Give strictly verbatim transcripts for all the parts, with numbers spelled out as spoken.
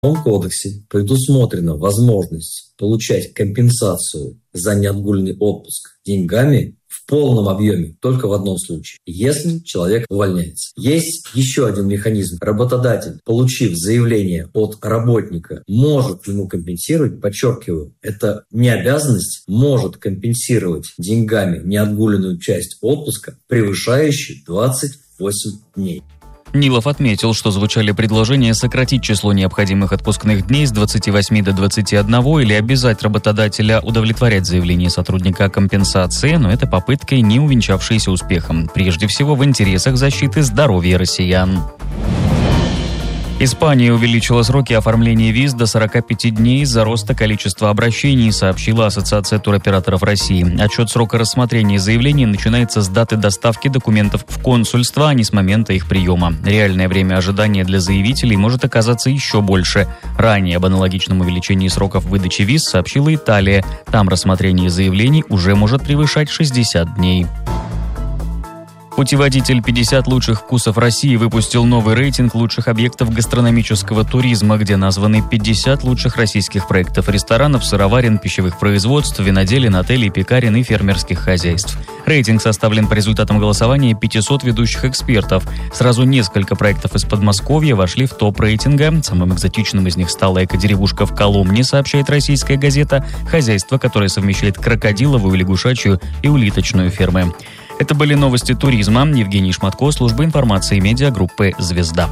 В кодексе предусмотрена возможность получать компенсацию за неотгуленный отпуск деньгами в полном объеме только в одном случае, если человек увольняется. Есть еще один механизм. Работодатель, получив заявление от работника, может ему компенсировать, подчеркиваю, это не обязанность, может компенсировать деньгами неотгуленную часть отпуска, превышающую двадцать восемь дней. Нилов отметил, что звучали предложения сократить число необходимых отпускных дней с двадцати восьми до двадцати одного или обязать работодателя удовлетворять заявление сотрудника о компенсации, но это попытки, не увенчавшиеся успехом, прежде всего в интересах защиты здоровья россиян. Испания увеличила сроки оформления виз до сорока пяти дней из-за роста количества обращений, сообщила Ассоциация туроператоров России. Отчет срока рассмотрения заявлений начинается с даты доставки документов в консульство, а не с момента их приема. Реальное время ожидания для заявителей может оказаться еще больше. Ранее об аналогичном увеличении сроков выдачи виз сообщила Италия. Там рассмотрение заявлений уже может превышать шестьдесят дней. Путеводитель пятьдесят лучших вкусов России выпустил новый рейтинг лучших объектов гастрономического туризма, где названы пятьдесят лучших российских проектов ресторанов, сыроварен, пищевых производств, виноделин, отелей, пекарен и фермерских хозяйств. Рейтинг составлен по результатам голосования пятисот ведущих экспертов. Сразу несколько проектов из Подмосковья вошли в топ рейтинга. Самым экзотичным из них стала эко-деревушка в Коломне, сообщает российская газета, хозяйство, которое совмещает крокодиловую, лягушачью и улиточную фермы. Это были новости туризма. Евгений Шматко, служба информации медиагруппы «Звезда».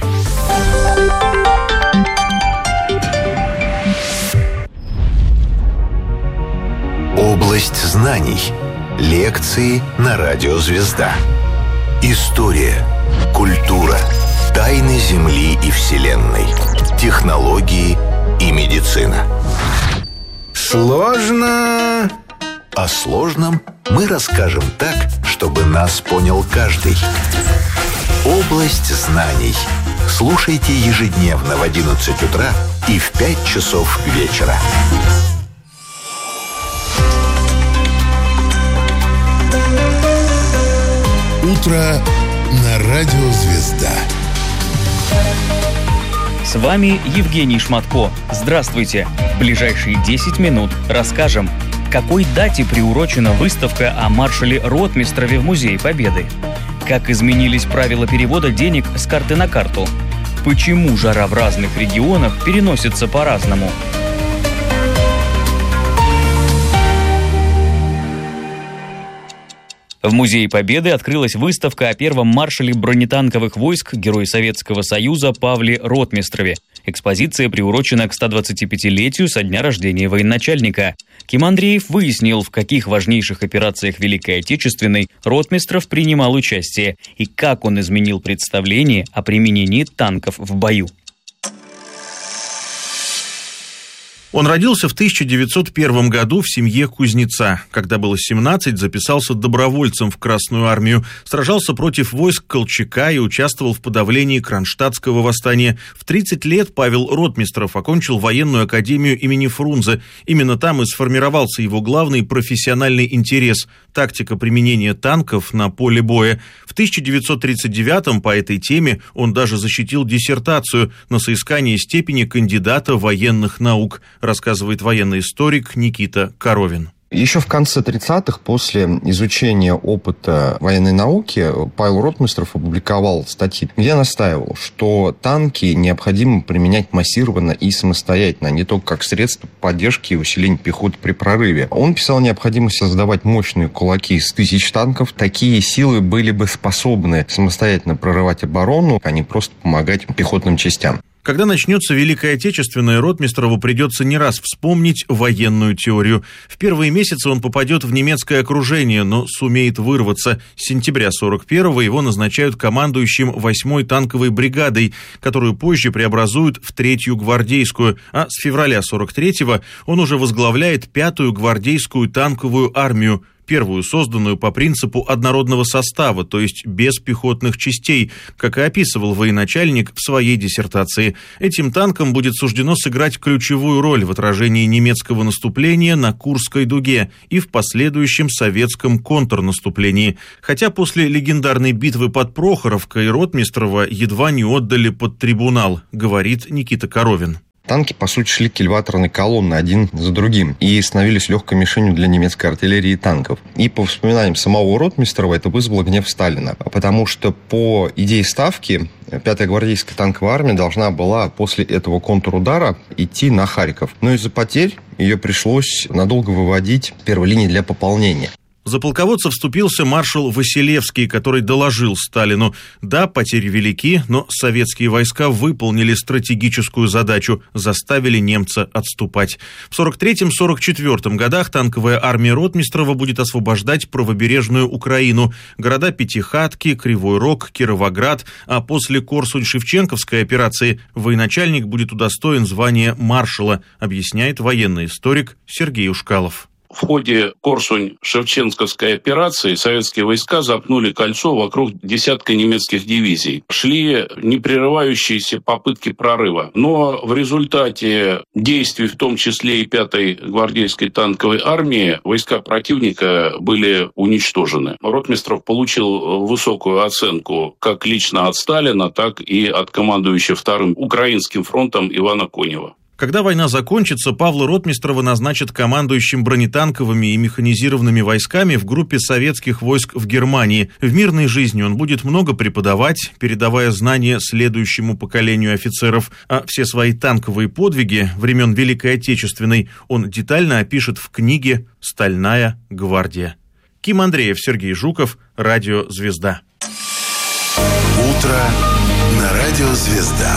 Область знаний. Лекции на радио «Звезда». История, культура, тайны Земли и Вселенной, технологии и медицина. Сложно... О сложном мы расскажем так, чтобы нас понял каждый. Область знаний. Слушайте ежедневно в одиннадцать утра и в пять часов вечера. Утро на радио «Звезда». С вами Евгений Шматко. Здравствуйте. В ближайшие десять минут расскажем, к какой дате приурочена выставка о маршале Ротмистрове в Музее Победы, как изменились правила перевода денег с карты на карту, почему жара в разных регионах переносится по-разному. В Музее Победы открылась выставка о первом маршале бронетанковых войск, герое Советского Союза Павле Ротмистрове. Экспозиция приурочена к ста двадцатипятилетию со дня рождения военачальника. Ким Андреев выяснил, в каких важнейших операциях Великой Отечественной Ротмистров принимал участие и как он изменил представление о применении танков в бою. Он родился в тысяча девятьсот первом году в семье кузнеца. Когда было семнадцать, записался добровольцем в Красную армию, сражался против войск Колчака и участвовал в подавлении Кронштадтского восстания. В тридцать лет Павел Ротмистров окончил военную академию имени Фрунзе. Именно там и сформировался его главный профессиональный интерес – тактика применения танков на поле боя. В тысяча девятьсот тридцать девятом по этой теме он даже защитил диссертацию на соискание степени кандидата военных наук, рассказывает военный историк Никита Коровин. Еще в конце тридцатых, после изучения опыта военной науки, Павел Ротмистров опубликовал статьи, где настаивал, что танки необходимо применять массированно и самостоятельно, а не только как средство поддержки и усиления пехоты при прорыве. Он писал необходимость создавать мощные кулаки из тысяч танков. Такие силы были бы способны самостоятельно прорывать оборону, а не просто помогать пехотным частям. Когда начнется Великая Отечественная, Ротмистрову придется не раз вспомнить военную теорию. В первые месяцы он попадет в немецкое окружение, но сумеет вырваться. С сентября сорок первого его назначают командующим восьмой танковой бригадой, которую позже преобразуют в третью гвардейскую, а с февраля сорок третьего он уже возглавляет пятую гвардейскую танковую армию. первую созданную по принципу однородного состава, то есть без пехотных частей, как и описывал военачальник в своей диссертации. Этим танкам будет суждено сыграть ключевую роль в отражении немецкого наступления на Курской дуге и в последующем советском контрнаступлении. Хотя после легендарной битвы под Прохоровкой Ротмистрова едва не отдали под трибунал, говорит Никита Коровин. Танки, по сути, шли кильваторной колонной один за другим и становились легкой мишенью для немецкой артиллерии и танков. И по воспоминаниям самого Ротмистрова это вызвало гнев Сталина, потому что по идее ставки пятая гвардейская танковая армия должна была после этого контрудара идти на Харьков. Но из-за потерь ее пришлось надолго выводить первой линии для пополнения. За полководца вступился маршал Василевский, который доложил Сталину: да, потери велики, но советские войска выполнили стратегическую задачу, заставили немца отступать. В сорок третьем — сорок четвёртом годах танковая армия Ротмистрова будет освобождать правобережную Украину, города Пятихатки, Кривой Рог, Кировоград, а после Корсунь-Шевченковской операции военачальник будет удостоен звания маршала, объясняет военный историк Сергей Ушкалов. В ходе Корсунь-Шевченковской операции советские войска замкнули кольцо вокруг десятка немецких дивизий. Шли непрерывающиеся попытки прорыва. Но в результате действий, в том числе и пятой гвардейской танковой армии, войска противника были уничтожены. Ротмистров получил высокую оценку как лично от Сталина, так и от командующего Вторым Украинским фронтом Ивана Конева. Когда война закончится, Павла Ротмистрова назначат командующим бронетанковыми и механизированными войсками в группе советских войск в Германии. В мирной жизни он будет много преподавать, передавая знания следующему поколению офицеров, а все свои танковые подвиги времен Великой Отечественной он детально опишет в книге «Стальная гвардия». Ким Андреев, Сергей Жуков, Радио «Звезда». Утро на Радио «Звезда».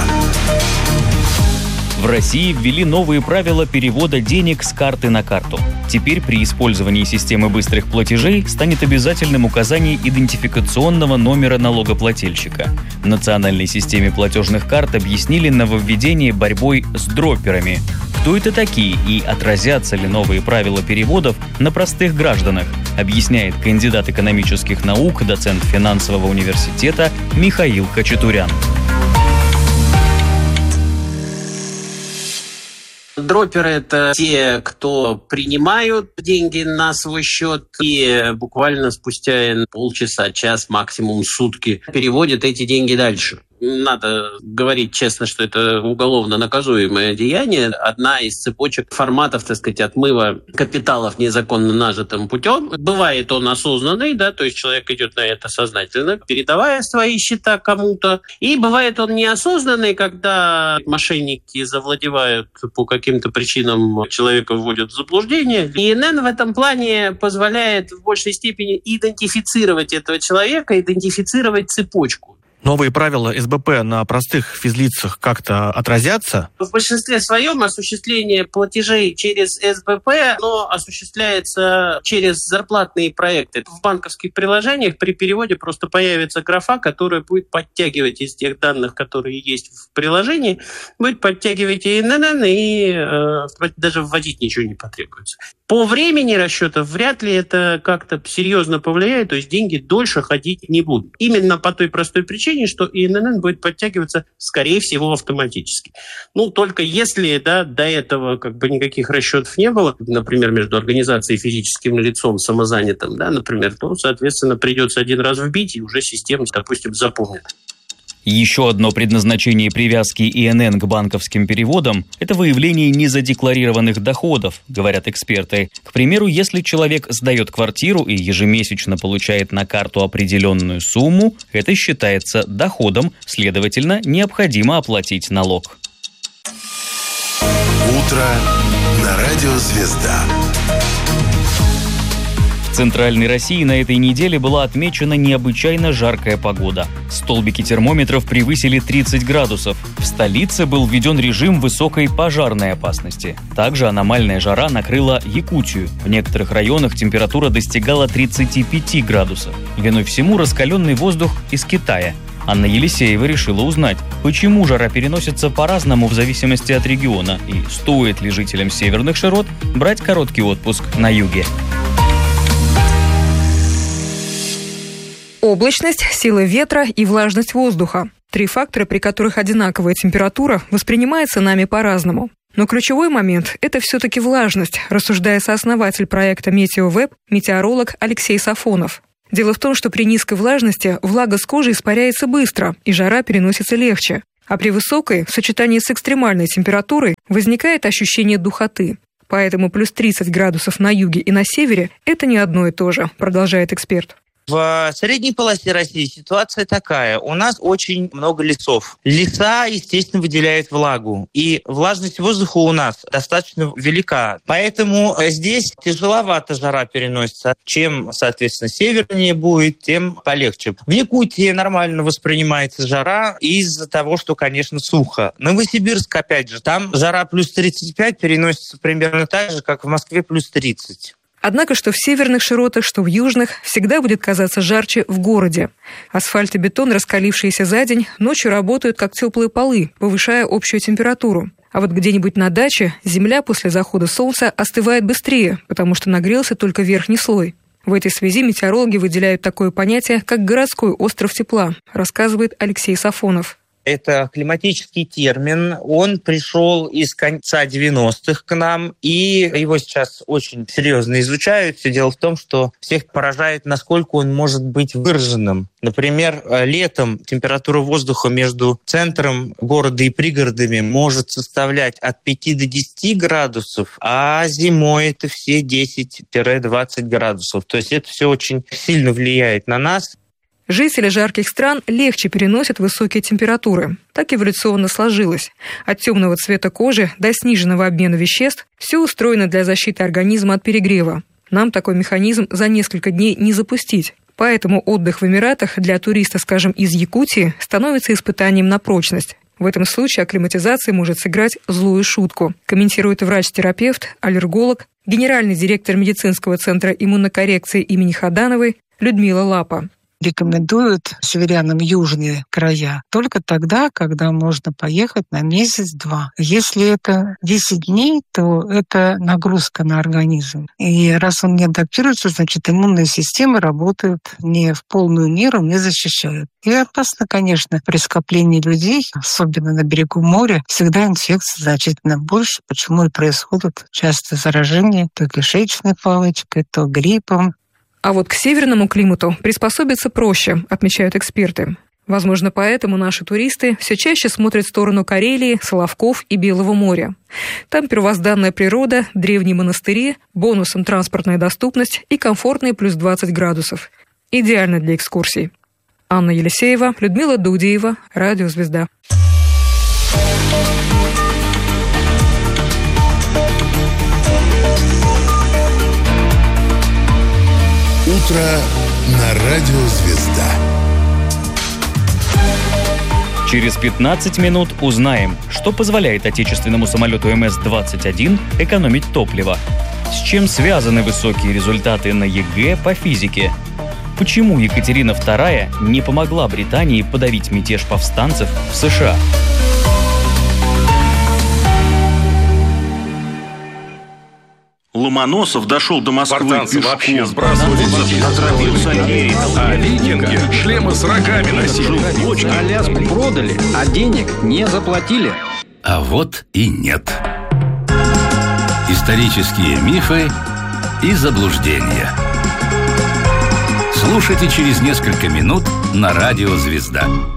В России ввели новые правила перевода денег с карты на карту. Теперь при использовании системы быстрых платежей станет обязательным указание идентификационного номера налогоплательщика. В национальной системе платежных карт объяснили нововведение борьбой с дропперами. Кто это такие и отразятся ли новые правила переводов на простых гражданах, объясняет кандидат экономических наук, доцент финансового университета Михаил Хачатурян. Дропперы – это те, кто принимают деньги на свой счет и буквально спустя полчаса, час, максимум сутки переводят эти деньги дальше. Надо говорить честно, что это уголовно наказуемое деяние. Одна из цепочек форматов, так сказать, отмыва капиталов незаконно нажитым путем. Бывает он осознанный, да, то есть человек идет на это сознательно, передавая свои счета кому-то. И бывает он неосознанный, когда мошенники завладевают по каким-то причинам, человека вводят в заблуждение. И эн эн в этом плане позволяет в большей степени идентифицировать этого человека, идентифицировать цепочку. Новые правила эс бэ пэ на простых физлицах как-то отразятся? В большинстве своем осуществление платежей через эс бэ пэ, оно осуществляется через зарплатные проекты. В банковских приложениях при переводе просто появится графа, которая будет подтягивать из тех данных, которые есть в приложении, будет подтягивать и эн эн эн, и э, даже вводить ничего не потребуется. По времени расчетов вряд ли это как-то серьезно повлияет, то есть деньги дольше ходить не будут. Именно по той простой причине, что и эн эн эн будет подтягиваться, скорее всего, автоматически. Ну, только если, да, до этого как бы никаких расчетов не было, например, между организацией и физическим лицом самозанятым, да, например, то, соответственно, придется один раз вбить, и уже система, допустим, запомнит. Еще одно предназначение привязки и эн эн к банковским переводам – это выявление незадекларированных доходов, говорят эксперты. К примеру, если человек сдает квартиру и ежемесячно получает на карту определенную сумму, это считается доходом, следовательно, необходимо оплатить налог. Утро на Радио «Звезда». В Центральной России на этой неделе была отмечена необычайно жаркая погода. Столбики термометров превысили тридцать градусов. В столице был введен режим высокой пожарной опасности. Также аномальная жара накрыла Якутию. В некоторых районах температура достигала тридцати пяти градусов. Виной всему раскаленный воздух из Китая. Анна Елисеева решила узнать, почему жара переносится по-разному в зависимости от региона и стоит ли жителям северных широт брать короткий отпуск на юге. Облачность, сила ветра и влажность воздуха. Три фактора, при которых одинаковая температура воспринимается нами по-разному. Но ключевой момент – это все-таки влажность, рассуждая сооснователь проекта «Метеовеб», метеоролог Алексей Сафонов. Дело в том, что при низкой влажности влага с кожи испаряется быстро, и жара переносится легче. А при высокой, в сочетании с экстремальной температурой, возникает ощущение духоты. Поэтому плюс тридцать градусов на юге и на севере – это не одно и то же, продолжает эксперт. В средней полосе России ситуация такая. У нас очень много лесов. Леса, естественно, выделяют влагу. И влажность воздуха у нас достаточно велика. Поэтому здесь тяжеловато жара переносится. Чем, соответственно, севернее будет, тем полегче. В Якутии нормально воспринимается жара из-за того, что, конечно, сухо. Новосибирск, опять же, там жара плюс тридцать пять переносится примерно так же, как в Москве плюс тридцать. Однако, что в северных широтах, что в южных, всегда будет казаться жарче в городе. Асфальт и бетон, раскалившиеся за день, ночью работают как теплые полы, повышая общую температуру. А вот где-нибудь на даче земля после захода солнца остывает быстрее, потому что нагрелся только верхний слой. В этой связи метеорологи выделяют такое понятие, как городской остров тепла, рассказывает Алексей Сафонов. Это климатический термин, он пришел из конца девяностых к нам, и его сейчас очень серьезно изучают. Все дело в том, что всех поражает, насколько он может быть выраженным. Например, летом температура воздуха между центром города и пригородами может составлять от пяти до десяти градусов, а зимой это все десять-двадцать градусов. То есть это все очень сильно влияет на нас. Жители жарких стран легче переносят высокие температуры. Так эволюционно сложилось. От темного цвета кожи до сниженного обмена веществ все устроено для защиты организма от перегрева. Нам такой механизм за несколько дней не запустить. Поэтому отдых в Эмиратах для туриста, скажем, из Якутии становится испытанием на прочность. В этом случае акклиматизация может сыграть злую шутку, комментирует врач-терапевт, аллерголог, генеральный директор медицинского центра иммунокоррекции имени Ходановой Людмила Лапа. Рекомендуют северянам южные края только тогда, когда можно поехать на месяц-два. Если это десять дней, то это нагрузка на организм. И раз он не адаптируется, значит, иммунная система работает не в полную меру, не защищает. И опасно, конечно, при скоплении людей, особенно на берегу моря, всегда инфекций значительно больше. Почему и происходит часто заражение то кишечной палочкой, то гриппом. А вот к северному климату приспособиться проще, отмечают эксперты. Возможно, поэтому наши туристы все чаще смотрят в сторону Карелии, Соловков и Белого моря. Там первозданная природа, древние монастыри, бонусом транспортная доступность и комфортные плюс двадцать градусов. Идеально для экскурсий. Анна Елисеева, Людмила Дудеева, Радио «Звезда». Утро на Радио «Звезда». Через пятнадцать минут узнаем, что позволяет отечественному самолету эм эс двадцать один экономить топливо. С чем связаны высокие результаты на ЕГЭ по физике? Почему Екатерина вторая не помогла Британии подавить мятеж повстанцев в США? Ломоносов дошел до Москвы пешком. Вообще сбрасывали отравился, а викинги шлемы с рогами носили. Аляску продали, а денег не заплатили. А вот и нет. Исторические мифы и заблуждения. Слушайте через несколько минут на Радио «Звезда».